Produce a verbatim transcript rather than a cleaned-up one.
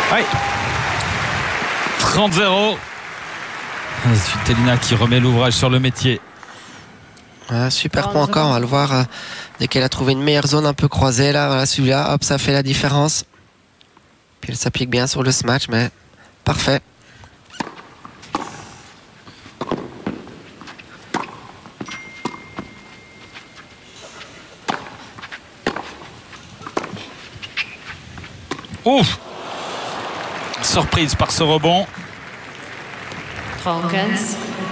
Oui. trente zéro. Svitolina qui remet l'ouvrage sur le métier. Ah, super point encore, on va le voir. Euh, dès qu'elle a trouvé une meilleure zone un peu croisée, là, voilà, celui-là, hop, ça fait la différence. Puis elle s'applique bien sur le smash, mais parfait. Ouf! Surprise par ce rebond. Trocas.